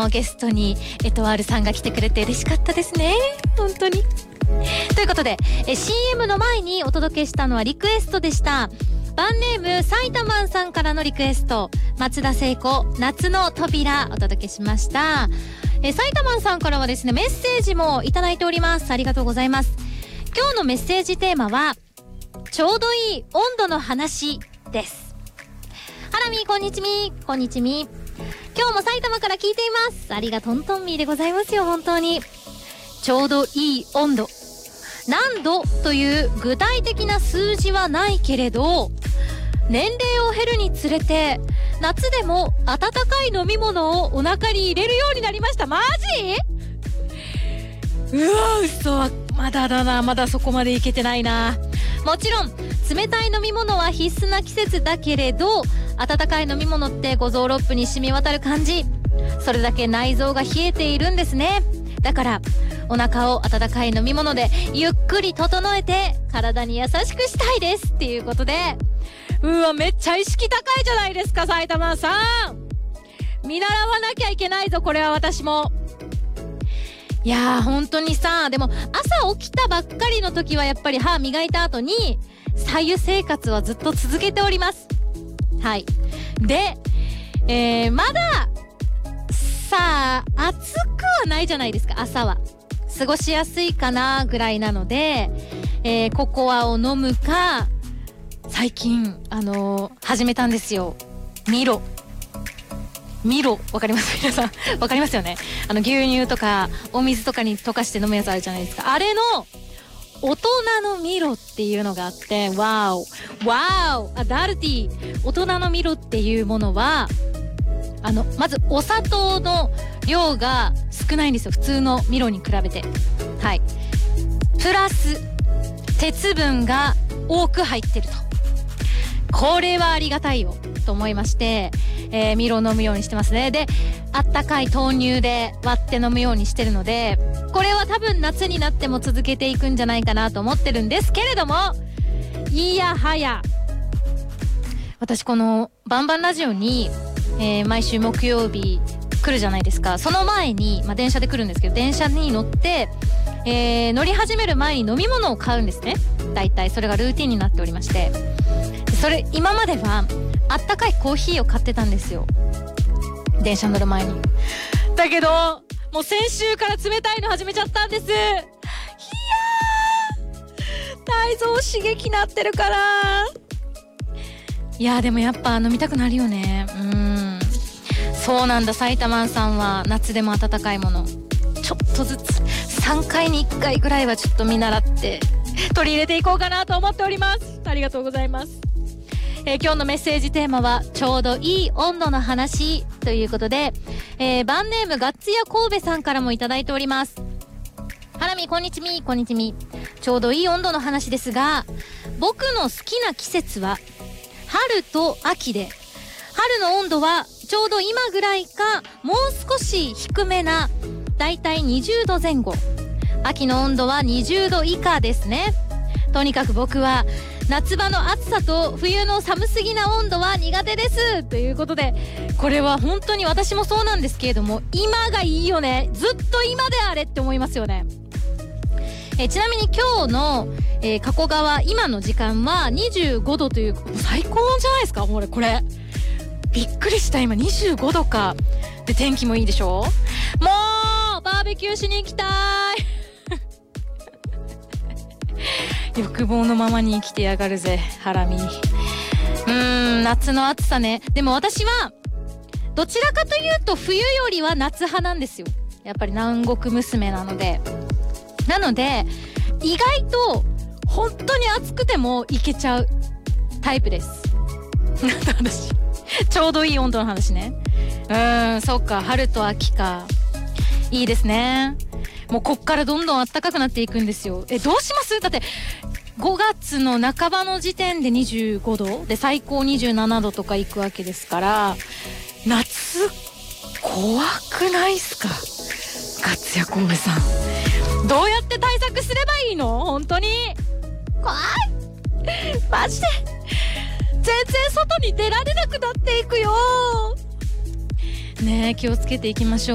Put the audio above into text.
ゲストにエトワールさんが来てくれて嬉しかったですね、本当に。ということでCM の前にお届けしたのはリクエストでした。バンネームサイタマンさんからのリクエスト、松田聖子夏の扉お届けしました。サイタマンさんからはですねメッセージもいただいております。ありがとうございます。今日のメッセージテーマはちょうどいい温度の話です。ハラミーこんにちみこんにちみ、今日も埼玉から聞いています。ありがとんとんみーでございますよ。本当にちょうどいい温度、何度という具体的な数字はないけれど、年齢を経るにつれて夏でも温かい飲み物をお腹に入れるようになりました。マジ？うわ嘘、まだだな、まだそこまでいけてないな。もちろん冷たい飲み物は必須な季節だけれど、温かい飲み物って五臓六腑に染み渡る感じ、それだけ内臓が冷えているんですね。だからお腹を温かい飲み物でゆっくり整えて体に優しくしたいですっていうことで、うわめっちゃ意識高いじゃないですか埼玉さん。見習わなきゃいけないぞこれは私も。いやー本当にさ、でも朝起きたばっかりの時はやっぱり歯磨いた後に白湯生活はずっと続けております。はい。で、まださあ暑くはないじゃないですか。朝は過ごしやすいかなぐらいなので、ココアを飲むか、最近始めたんですよ。ミロわかります？皆さんわかりますよね。牛乳とかお水とかに溶かして飲むやつあるじゃないですか。あれの大人のミロっていうのがあって、ワーオアダルティ大人のミロっていうものはまずお砂糖の量が少ないんですよ、普通のミロに比べて。はい。プラス鉄分が多く入ってると。これはありがたいよと思いまして、ミロ飲むようにしてますね。で、あったかい豆乳で割って飲むようにしてるので、これは多分夏になっても続けていくんじゃないかなと思ってるんですけれども、いやはや私このバンバンラジオに、毎週木曜日来るじゃないですか。その前に、電車で来るんですけど、電車に乗って、乗り始める前に飲み物を買うんですね。だいたいそれがルーティンになっておりまして、それ今まではあったかいコーヒーを買ってたんですよ、電車乗る前に。だけどもう先週から冷たいの始めちゃったんです。いやー内臓刺激なってるから。いやでもやっぱ飲みたくなるよね。そうなんだ。埼玉さんは夏でも温かいものちょっとずつ3回に1回ぐらいはちょっと見習って取り入れていこうかなと思っております。ありがとうございます。今日のメッセージテーマはちょうどいい温度の話ということで、バンネームガッツヤ神戸さんからもいただいております。ハラミこんにちみこんにちみ、ちょうどいい温度の話ですが、僕の好きな季節は春と秋で、春の温度はちょうど今ぐらいかもう少し低めなだいたい20度前後、秋の温度は20度以下ですね。とにかく僕は夏場の暑さと冬の寒すぎな温度は苦手ですということで、これは本当に私もそうなんですけれども、今がいいよね。ずっと今であれって思いますよね。ちなみに今日の、加古川今の時間は25度という最高じゃないですか。これびっくりした。今25度かで天気もいいでしょ。もうバーベキューしに行きたい欲望のままに生きてやがるぜハラミ。夏の暑さね。でも私はどちらかというと冬よりは夏派なんですよ。やっぱり南国娘なので意外と本当に暑くてもいけちゃうタイプです私ちょうどいい温度の話ね。そうか、春と秋か、いいですね。もうこっからどんどん暖かくなっていくんですよ。どうします？だって5月の半ばの時点で25度で最高27度とかいくわけですから、夏怖くないっすか？ガッツヤ神戸さん、どうやって対策すればいいの？本当に怖いマジで。全然外に出られなくなっていくよね。気をつけていきましょう。